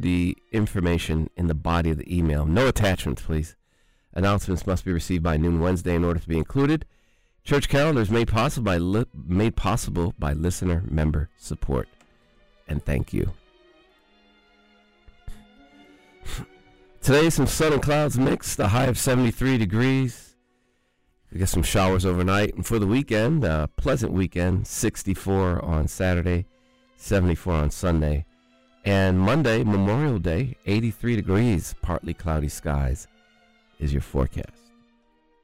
the information in the body of the email. No attachments, please. Announcements must be received by noon Wednesday in order to be included. Church calendar is made possible by listener member support. And thank you. Today, some sun and clouds mixed, a high of 73 degrees. We get some showers overnight. And for the weekend, a pleasant weekend, 64 on Saturday, 74 on Sunday. And Monday, Memorial Day, 83 degrees, partly cloudy skies is your forecast.